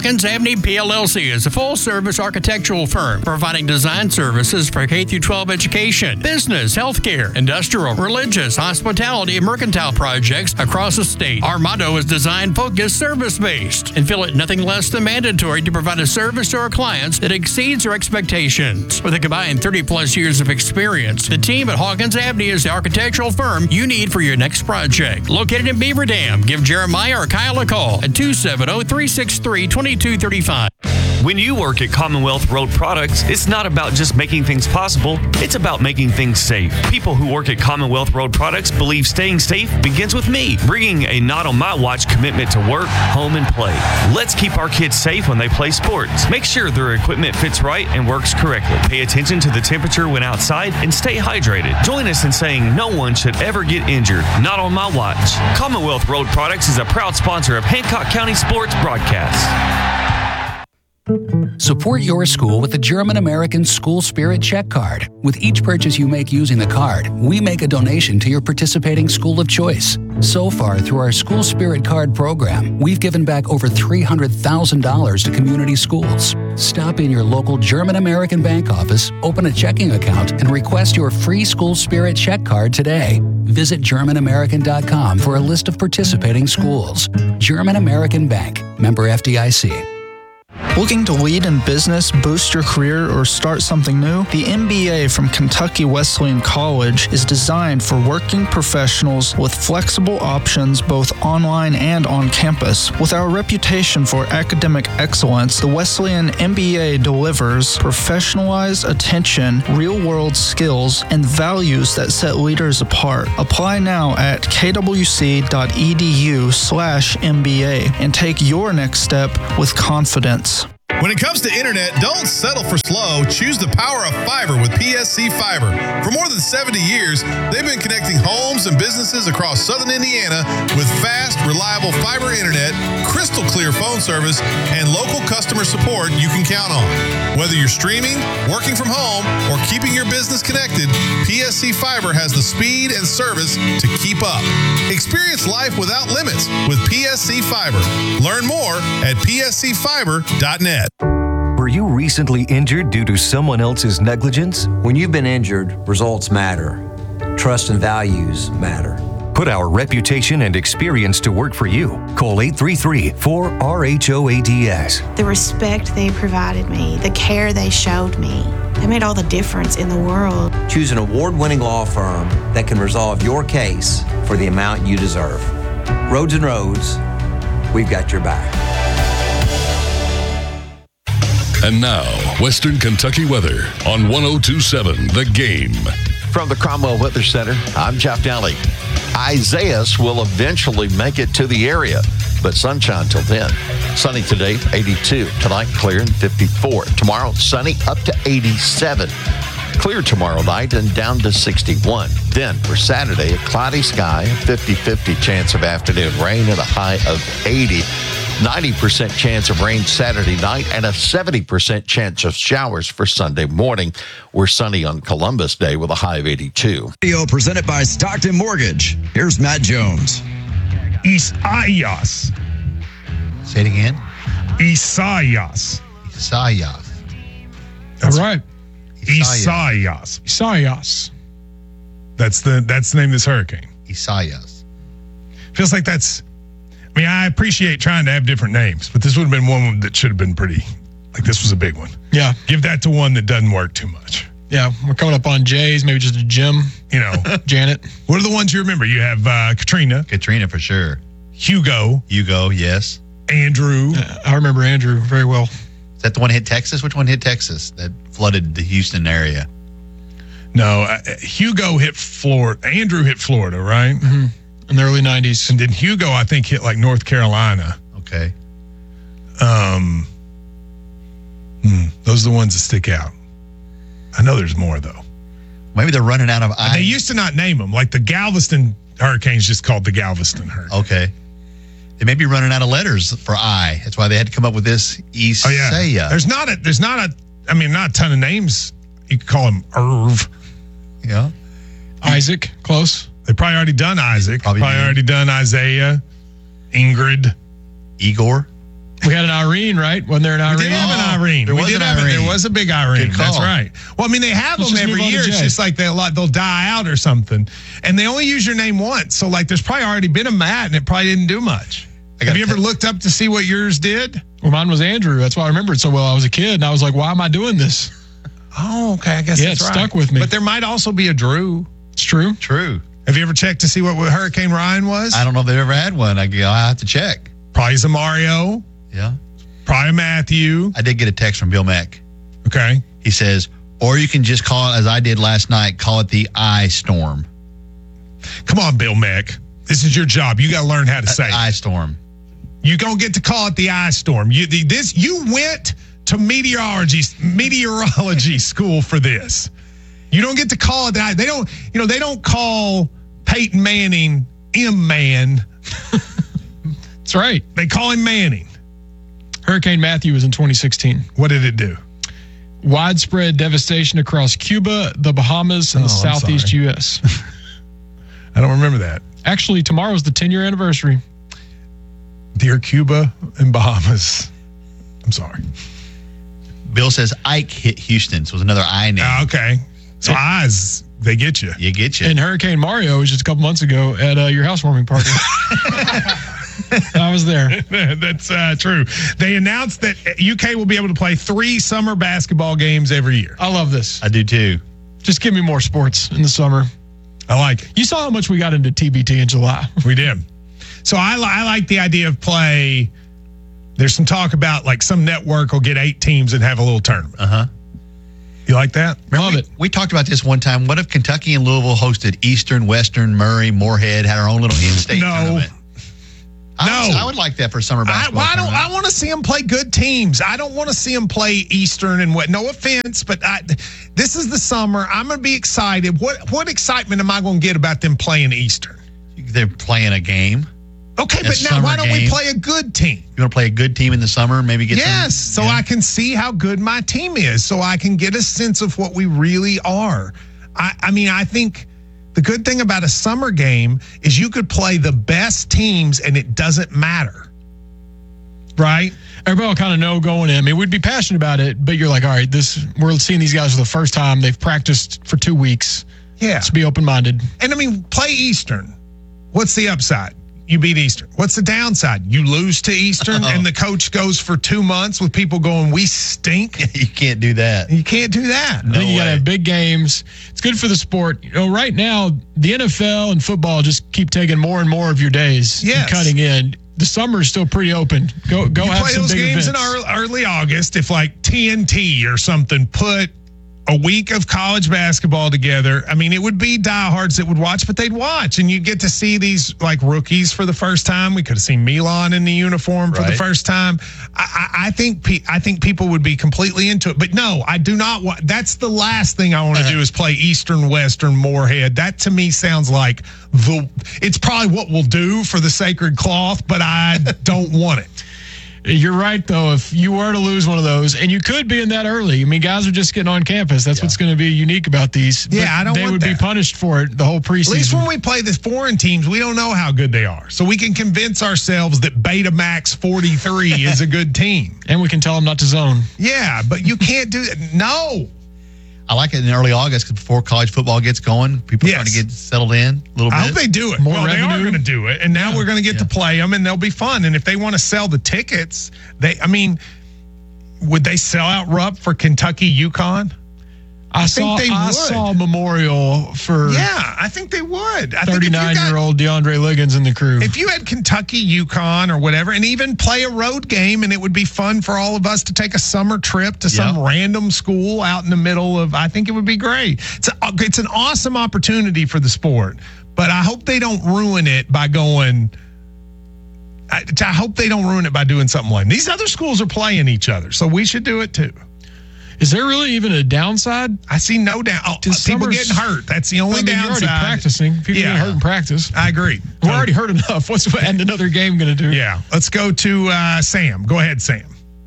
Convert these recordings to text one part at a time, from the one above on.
Hawkins Abney PLLC is a full-service architectural firm providing design services for K-12 education, business, healthcare, industrial, religious, hospitality, and mercantile projects across the state. Our motto is design-focused, service-based, and feel it nothing less than mandatory to provide a service to our clients that exceeds our expectations. With a combined 30-plus years of experience, the team at Hawkins Abney is the architectural firm you need for your next project. Located in Beaver Dam, give Jeremiah or Kyle a call at 270-363-2235. When you work at Commonwealth Road Products, it's not about just making things possible, it's about making things safe. People who work at Commonwealth Road Products believe staying safe begins with me, bringing a not on my watch commitment to work, home, and play. Let's keep our kids safe when they play sports. Make sure their equipment fits right and works correctly. Pay attention to the temperature when outside and stay hydrated. Join us in saying no one should ever get injured. Not on my watch. Commonwealth Road Products is a proud sponsor of Hancock County Sports Broadcast. Support your school with the German American School Spirit Check Card. With each purchase you make using the card, we make a donation to your participating school of choice. So far, through our School Spirit Card program, we've given back over $300,000 to community schools. Stop in your local German American bank office, open a checking account, and request your free School Spirit Check Card today. Visit GermanAmerican.com for a list of participating schools. German American Bank, member FDIC. Looking to lead in business, boost your career, or start something new? The MBA from Kentucky Wesleyan College is designed for working professionals with flexible options both online and on campus. With our reputation for academic excellence, the Wesleyan MBA delivers professionalized attention, real-world skills, and values that set leaders apart. Apply now at kwc.edu/MBA and take your next step with confidence. When it comes to internet, don't settle for slow. Choose the power of fiber with PSC Fiber. For more than 70 years, they've been connecting homes and businesses across southern Indiana with fast, reliable fiber internet, crystal clear phone service, and local customer support you can count on. Whether you're streaming, working from home, or keeping your business connected, PSC Fiber has the speed and service to keep up. Experience life without limits with PSC Fiber. Learn more at pscfiber.net. Were you recently injured due to someone else's negligence? When you've been injured, results matter. Trust and values matter. Put our reputation and experience to work for you. Call 833-4RHOADS. The respect they provided me, the care they showed me, they made all the difference in the world. Choose an award-winning law firm that can resolve your case for the amount you deserve. Rhodes and Rhodes, we've got your back. And now, Western Kentucky weather on 102.7 The Game. From the Cromwell Weather Center, I'm Jeff Daly. Isaias will eventually make it to the area, but sunshine till then. Sunny today, 82. Tonight, clear and 54. Tomorrow, sunny up to 87. Clear tomorrow night and down to 61. Then for Saturday, a cloudy sky, 50-50 chance of afternoon rain and a high of 80. 90% chance of rain Saturday night and a 70% chance of showers for Sunday morning. We're sunny on Columbus Day with a high of 82. Video presented by Stockton Mortgage. Here's Matt Jones. Isaias. Say it again. Isaias. Isaias. That's right. Isaias. That's the name of this hurricane. Isaias. Feels like that's. I mean, I appreciate trying to have different names, but this would have been one that should have been pretty. Like this was a big one. Yeah. Give that to one that doesn't work too much. Yeah, we're coming up on Jay's, maybe just a Jim. You know, Janet. What are the ones you remember? You have Katrina. Katrina for sure. Hugo, yes. Andrew. I remember Andrew very well. Is that the one hit Texas? Which one hit Texas that flooded the Houston area? No, Hugo hit Florida. Andrew hit Florida, right? Mm-hmm. In the early 90s. And then Hugo, I think, hit like North Carolina. Okay. Those are the ones that stick out. I know there's more, though. Maybe they're running out of I. They used to not name them. Like the Galveston Hurricane's just called the Galveston Hurricane. Okay. They may be running out of letters for I. That's why they had to come up with this Isaiah. Oh, yeah. There's not a ton of names. You could call him Irv. Yeah. Isaac, close. They probably already done Isaac. Probably already done Isaiah, Ingrid, Igor. We had an Irene, right? Wasn't there an Irene? We did have an Irene. There was a big Irene. Good call. That's right. Well, I mean, they have Let's them just move every on to year. It's Jay. just like they'll die out or something. And they only use your name once. So, like, there's probably already been a Matt, and it probably didn't do much. Have you ever looked up to see what yours did? Well, mine was Andrew. That's why I remember it so well. I was a kid, and I was like, why am I doing this? Oh, okay. I guess Yeah, that's it right. stuck with me. But there might also be a Drew. It's true. True. Have you ever checked to see what Hurricane Ryan was? I don't know if they've ever had one. I'll have to check. Probably a Mario. Yeah. Probably a Matthew. I did get a text from Bill Mack. Okay. He says, or you can just call it, as I did last night, call it the I storm. Come on, Bill Mack. This is your job. You got to learn how to say it. I storm. You don't get to call it the ice storm. You went to meteorology school for this. You don't get to call it that. They don't call Peyton Manning M-Man. That's right. They call him Manning. Hurricane Matthew was in 2016. What did it do? Widespread devastation across Cuba, the Bahamas, and the southeast U.S. I don't remember that. Actually, tomorrow's the 10-year anniversary. Dear Cuba and Bahamas. I'm sorry. Bill says Ike hit Houston, so it was another I name. Okay. So eyes, they get you. You get you. And Hurricane Mario was just a couple months ago at your housewarming party. I was there. That's true. They announced that UK will be able to play 3 summer basketball games every year. I love this. I do too. Just give me more sports in the summer. I like it. You saw how much we got into TBT in July. We did. So I like the idea of play. There's some talk about like some network will get 8 teams and have a little tournament. Uh-huh. You like that? Love it. We talked about this one time. What if Kentucky and Louisville hosted Eastern, Western, Murray, Moorhead, had our own little in-state tournament? I would like that for summer basketball. I want to see them play good teams. I don't want to see them play Eastern and what. No offense, but this is the summer. I'm going to be excited. What excitement am I going to get about them playing Eastern? They're playing a game. Okay, but now why don't we play a good team? You want to play a good team in the summer? Maybe get so I can see how good my team is, so I can get a sense of what we really are. I mean, I think the good thing about a summer game is you could play the best teams and it doesn't matter. Right? Everybody will kind of know going in. I mean, we'd be passionate about it, but you're like, all right, we're seeing these guys for the first time. They've practiced for 2 weeks. Yeah. Let's be open-minded. And I mean, play Eastern. What's the upside? You beat Eastern. What's the downside? You lose to Eastern and the coach goes for 2 months with people going, we stink. You can't do that. You can't do that. I think you got to have big games. It's good for the sport. You know, right now, the NFL and football just keep taking more and more of your days and cutting in. The summer is still pretty open. Go you have play some those big games events. in early August. If like TNT or something put a week of college basketball together, I mean, it would be diehards that would watch, but they'd watch, and you get to see these like rookies for the first time. We could have seen Milan in the uniform for the first time. I think people would be completely into it, but no, I do not want. That's the last thing I want to do is play Eastern, Western, Moorhead. That to me sounds like it's probably what we'll do for the sacred cloth, but I don't want it. You're right, though. If you were to lose one of those, and you could be in that early, I mean, guys are just getting on campus. That's what's going to be unique about these. Yeah, but I don't they want would be punished for it the whole preseason. At least when we play the foreign teams, we don't know how good they are. So we can convince ourselves that Betamax 43 is a good team. And we can tell them not to zone. Yeah, but you can't do that. No. I like it in early August because before college football gets going, people are trying to get settled in a little bit. I hope they do it. More well, revenue. they are going to do it, and now we're going to get to play them, and they'll be fun. And if they want to sell the tickets, would they sell out Rupp for Kentucky, UConn? I saw a memorial for I think they would. 39-year-old DeAndre Liggins and the crew. If you had Kentucky, UConn, or whatever, and even play a road game, and it would be fun for all of us to take a summer trip to some random school out in the middle of, I think it would be great. It's an awesome opportunity for the sport, but I hope they don't ruin it by going. I hope they don't ruin it by doing something like these other schools are playing each other, so we should do it too. Is there really even a downside? I see no doubt. People getting hurt. That's the only downside. You're already practicing. People getting hurt in practice. I agree. We're already hurt enough. What's adding another game going to do? Yeah. Let's go to Sam. Go ahead, Sam.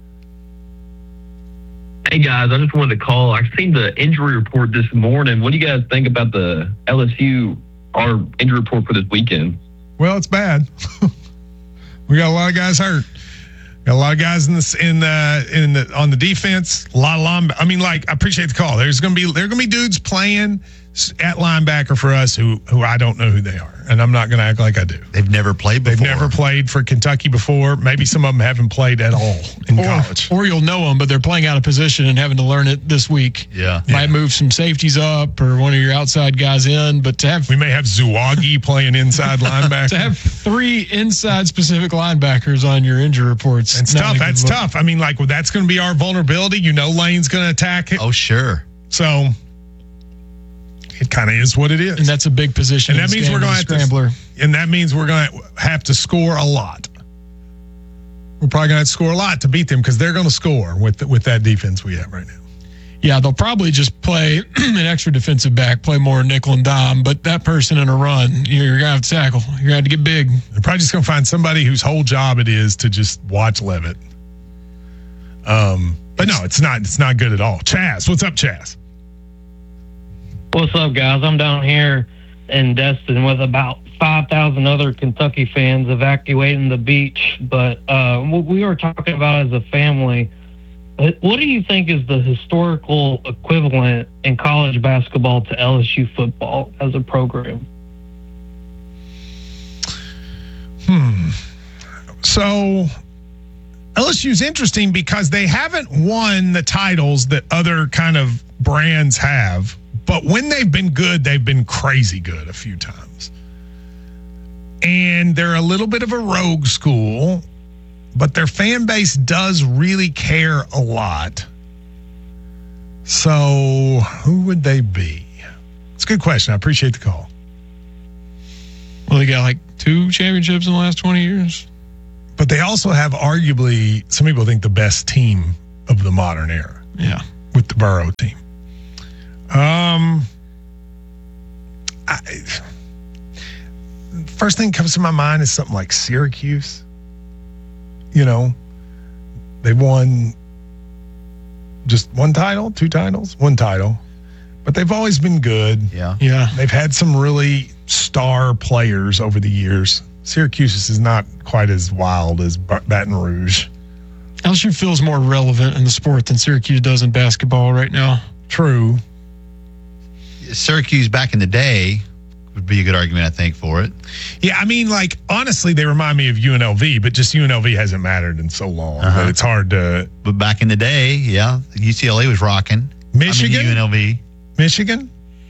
Hey, guys. I just wanted to call. I've seen the injury report this morning. What do you guys think about the LSU, our injury report for this weekend? Well, it's bad. We got a lot of guys hurt. Got a lot of guys on the defense. A lot of linebackers. I mean, I appreciate the call. There are gonna be dudes playing at linebacker for us who I don't know who they are, and I'm not gonna act like I do. They've never played before. They've never played for Kentucky before. Maybe some of them haven't played at all in college. Or you'll know them, but they're playing out of position and having to learn it this week. Yeah. Might move some safeties up or one of your outside guys in, but we may have Zuwagi playing inside linebacker. To have 3 inside specific linebackers on your injury reports. It's tough. That's tough. I mean, that's going to be our vulnerability. Lane's going to attack it. Oh, sure. So it kind of is what it is. And that's a big position. And that means we're going to have to score a lot. We're probably going to have to score a lot to beat them because they're going to score with that defense we have right now. Yeah, they'll probably just play an extra defensive back, play more nickel and dime, but that person in a run, you're going to have to tackle. You're going to have to get big. They're probably just going to find somebody whose whole job it is to just watch Levitt. But no, it's not good at all. Chaz, what's up, Chaz? What's up, guys? I'm down here in Destin with about 5,000 other Kentucky fans evacuating the beach. But what we were talking about as a family, what do you think is the historical equivalent in college basketball to LSU football as a program? So LSU's interesting because they haven't won the titles that other kind of brands have. But when they've been good, they've been crazy good a few times. And they're a little bit of a rogue school, but their fan base does really care a lot. So who would they be? It's a good question. I appreciate the call. Well, they got 2 championships in the last 20 years. But they also have arguably, some people think, the best team of the modern era. Yeah. With the Burrow team. First thing comes to my mind is something like Syracuse. They won just 1 title, 2 titles, 1 title, but they've always been good. Yeah. They've had some really star players over the years. Syracuse is not quite as wild as Baton Rouge. LSU feels more relevant in the sport than Syracuse does in basketball right now. True. Syracuse back in the day would be a good argument, I think, for it. Yeah, I mean, honestly, they remind me of UNLV, but just UNLV hasn't mattered in so long that it's hard to. But back in the day, yeah, UCLA was rocking. Michigan, UNLV, Michigan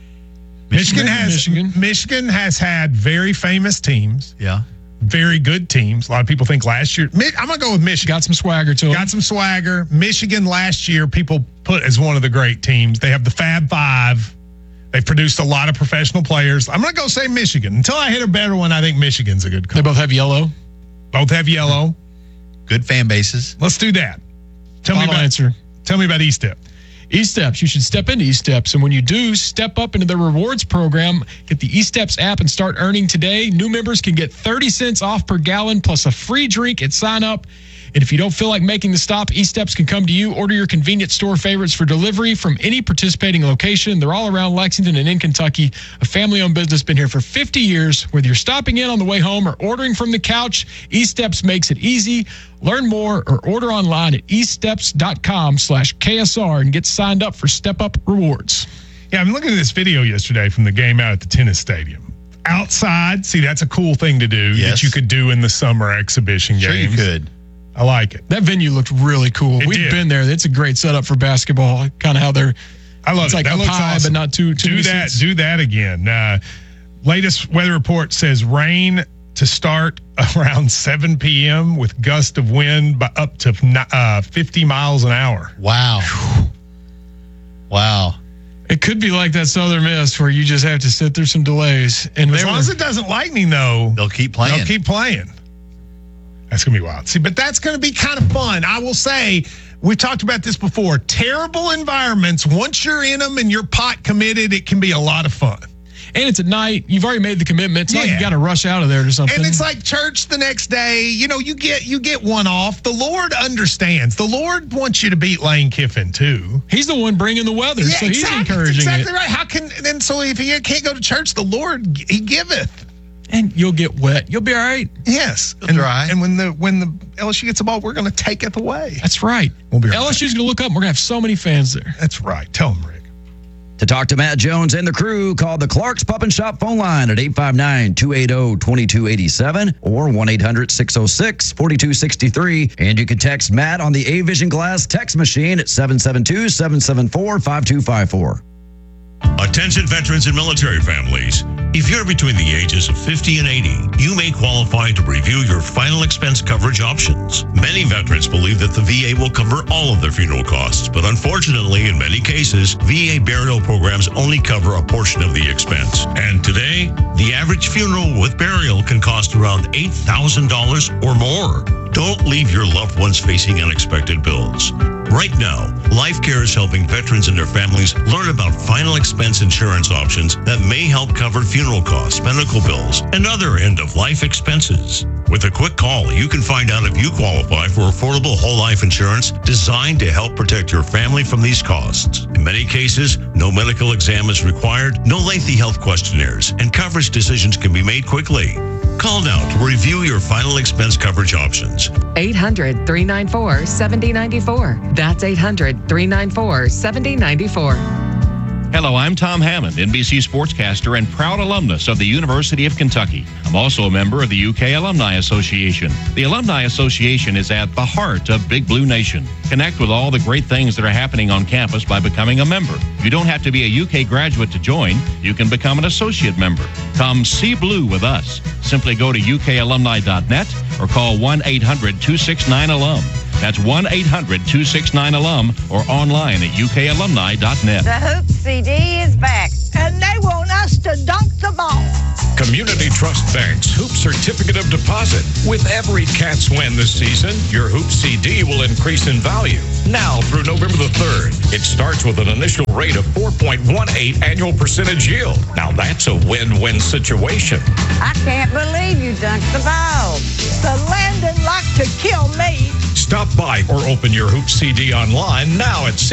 has had very famous teams. Yeah. Very good teams. A lot of people think last year. I'm going to go with Michigan. Got some swagger to them. Got some swagger. Michigan last year, people put as one of the great teams. They have the Fab Five. They've produced a lot of professional players. I'm going to go say Michigan. Until I hit a better one, I think Michigan's a good call. They both have yellow. Both have yellow. Good fan bases. Let's do that. Tell me about E-Step. E-Steps. You should step into E-Steps. And when you do, step up into the rewards program. Get the E-Steps app and start earning today. New members can get 30 cents off per gallon plus a free drink at sign up. And if you don't feel like making the stop, E-Steps can come to you. Order your convenient store favorites for delivery from any participating location. They're all around Lexington and in Kentucky. A family-owned business, been here for 50 years. Whether you're stopping in on the way home or ordering from the couch, E-Steps makes it easy. Learn more or order online atesteps.com/KSR and get signed up for Step Up Rewards. Yeah, I'm looking at this video yesterday from the game out at the tennis stadium. Outside, see, that's a cool thing to do that you could do in the summer exhibition games. Sure you could. I like it. That venue looked really cool. We've been there. It's a great setup for basketball. Kind of how they're. I love it. Like that up looks high, awesome. but not too. Do that. Do that again. Latest weather report says rain to start around 7 p.m. with gust of wind by up to 50 miles an hour. Wow. Wow. It could be like that Southern Miss where you just have to sit through some delays. And as long as it doesn't lightning, though, they'll keep playing. That's going to be wild. See, but that's going to be kind of fun. I will say, we've talked about this before. Terrible environments, once you're in them and you're pot committed, it can be a lot of fun. And it's at night. You've already made the commitment. It's not like you got to rush out of there or something. And it's like church the next day. You get one off. The Lord understands. The Lord wants you to beat Lane Kiffin too. He's the one bringing the weather, so he's encouraging That's exactly it. right. So if you can't go to church, the Lord, He giveth. And you'll get wet. You'll be all right. Yes. You'll dry. And when the LSU gets the ball, we're going to take it away. That's right. We'll be right LSU's going to look up, and we're going to have so many fans there. That's right. Tell them, Rick. To talk to Matt Jones and the crew, call the Clark's Pup and Shop phone line at 859-280-2287 or 1-800-606-4263. And you can text Matt on the A-Vision Glass text machine at 772-774-5254. Attention veterans and military families. If you're between the ages of 50 and 80, you may qualify to review your final expense coverage options. Many veterans believe that the VA will cover all of their funeral costs, but unfortunately, in many cases, VA burial programs only cover a portion of the expense. And today, the average funeral with burial can cost around $8,000 or more. Don't leave your loved ones facing unexpected bills. Right now, LifeCare is helping veterans and their families learn about final expense insurance options that may help cover funeral costs, medical bills, and other end-of-life expenses. With a quick call, you can find out if you qualify for affordable whole life insurance designed to help protect your family from these costs. In many cases, no medical exam is required, no lengthy health questionnaires, and coverage decisions can be made quickly. Call now to review your final expense coverage options. 800-394-7094. That's 800-394-7094. Hello, I'm Tom Hammond, NBC sportscaster and proud alumnus of the University of Kentucky. I'm also a member of the UK Alumni Association. The Alumni Association is at the heart of Big Blue Nation. Connect with all the great things that are happening on campus by becoming a member. You don't have to be a UK graduate to join. You can become an associate member. Come see blue with us. Simply go to ukalumni.net or call 1-800-269-ALUM. That's 1-800-269-ALUM or online at ukalumni.net. The Hoops CD is back, and they want us to dunk the ball. Community Trust Bank's Hoop Certificate of Deposit. With every Cats win this season, your Hoop CD will increase in value. Now through November the 3rd, it starts with an initial rate of 4.18 annual percentage yield. Now that's a win-win situation. I can't believe you dunked the ball. The Landon like to kill me. Stop by or open your Hoop CD online now at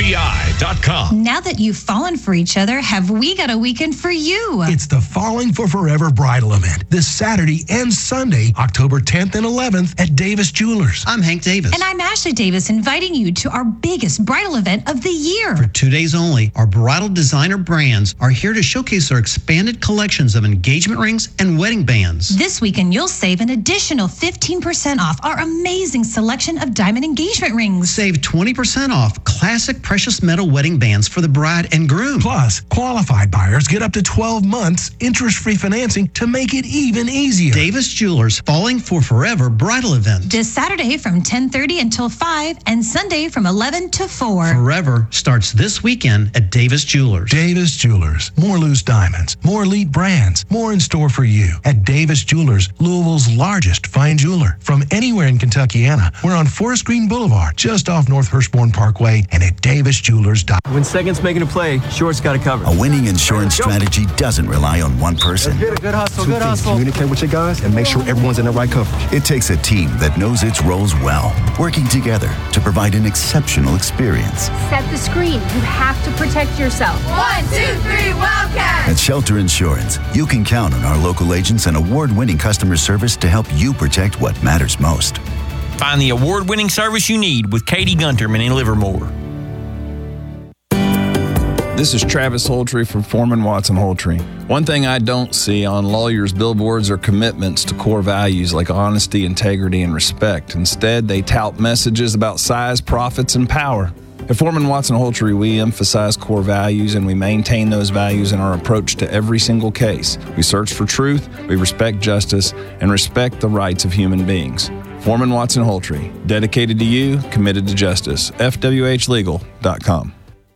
ctbi.com. Now that you've fallen for each other, have we got a weekend for you? It's the Falling for Forever bridal event this Saturday and Sunday, October 10th and 11th at Davis Jewelers. I'm Hank Davis. And I'm Ashley Davis, inviting you to our biggest bridal event of the year. For 2 days only, our bridal designer brands are here to showcase our expanded collections of engagement rings and wedding bands. This weekend, you'll save an additional 15% off our amazing selection of diamond engagement rings. Save 20% off classic precious metal wedding bands for the bride and groom. Plus, qualified buyers get up to 12 months interest-free financing to make it even easier. Davis Jewelers Falling for Forever bridal event. This Saturday from 10:30 until 5 and Sunday from 11 to 4. Forever starts this weekend at Davis Jewelers. Davis Jewelers. More loose diamonds, more elite brands, more in store for you at Davis Jewelers, Louisville's largest fine jeweler. From anywhere in Kentuckiana, we're on Forest Green Boulevard, just off North Hurstbourne Parkway, and at davisjewelers.com. When second's making a play, short's got to cover. A winning insurance strategy doesn't rely on one person. Good hustle, Two good things. hustle. Communicate with your guys and make sure everyone's in the right coverage. It takes a team that knows its roles well, working together to provide an exceptional experience. Set the screen. You have to protect yourself. 1, 2, 3, Wildcats! At Shelter Insurance, you can count on our local agents and award-winning customer service to help you protect what matters most. Find the award-winning service you need with Katie Gunterman in Livermore. This is Travis Holtree from Foreman Watson Holtree. One thing I don't see on lawyers' billboards are commitments to core values like honesty, integrity, and respect. Instead, they tout messages about size, profits, and power. At Foreman Watson Holtree, we emphasize core values and we maintain those values in our approach to every single case. We search for truth, we respect justice, and respect the rights of human beings. Foreman Watson Holtree, dedicated to you, committed to justice. FWHlegal.com.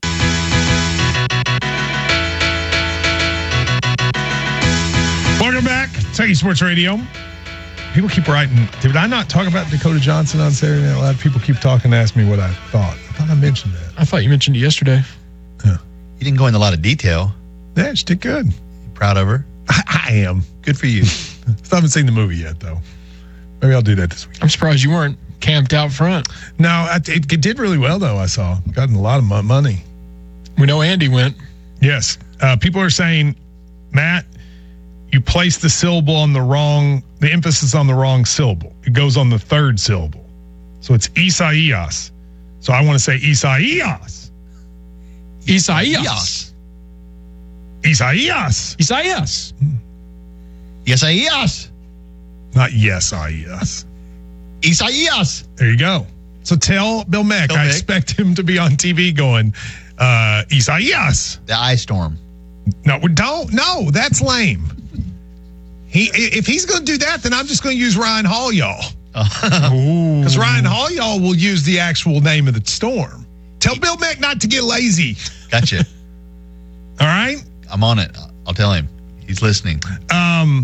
Welcome back, Kentucky Sports Radio. People keep writing. Did I not talk about Dakota Johnson on Saturday Night Live? People keep talking to ask me what I thought. I thought I mentioned that. I thought you mentioned it yesterday. Yeah. You didn't go into a lot of detail. Yeah, she did good. You proud of her? I am. Good for you. Still haven't seen the movie yet, though. Maybe I'll do that this week. I'm surprised you weren't camped out front. No, it did really well, though, I saw. Gotten a lot of money. We know Andy went. Yes. People are saying, Matt, you place the syllable on the emphasis on the wrong syllable. It goes on the third syllable. So it's Isaias. So I want to say Isaias. Isaias. Isaias. Isaias. Isaias. Not yes, I-E-S. Isaias. There you go. So tell Bill Meck, I expect him to be on TV going, Isaias. The ice storm. No, don't. No, that's lame. If he's going to do that, then I'm just going to use Ryan Hall, y'all. Because Ryan Hall, y'all will use the actual name of the storm. Tell Bill Meck not to get lazy. Gotcha. All right? I'm on it. I'll tell him. He's listening. I'm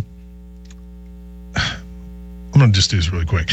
going to just do this really quick.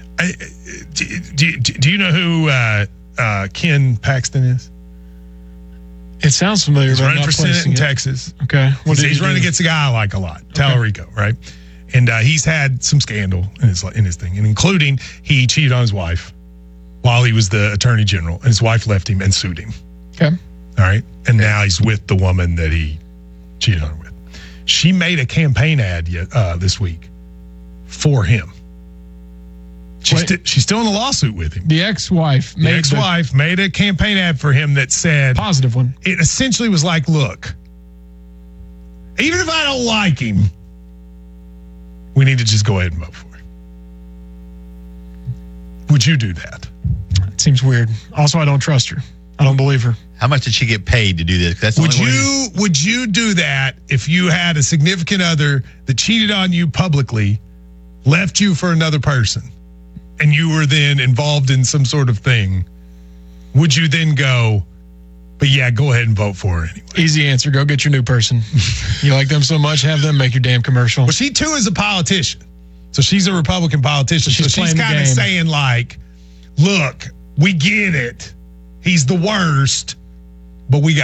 Do you know who Ken Paxton is? It sounds familiar. He's but running I'm for not Senate placing in it. Texas. Okay. He's running against a guy I like a lot, Tallarico, right? And he's had some scandal in his thing, and including he cheated on his wife while he was the attorney general, and his wife left him and sued him. Okay. All right. And now he's with the woman that he cheated on her with. She made a campaign ad this week for him. She's still in the lawsuit with him. The ex-wife made a campaign ad for him that said... Positive one. It essentially was like, look, even if I don't like him, we need to just go ahead and vote for him. Would you do that? It seems weird. Also, I don't trust her. I don't believe her. How much did she get paid to do this? That's would you do that if you had a significant other that cheated on you publicly, left you for another person, and you were then involved in some sort of thing? Would you then go, but yeah, go ahead and vote for her anyway? Easy answer. Go get your new person. You like them so much, have them make your damn commercial. Well, she too is a politician. So she's a Republican politician. So she's kind of saying like, look, we get it. He's the worst, but we got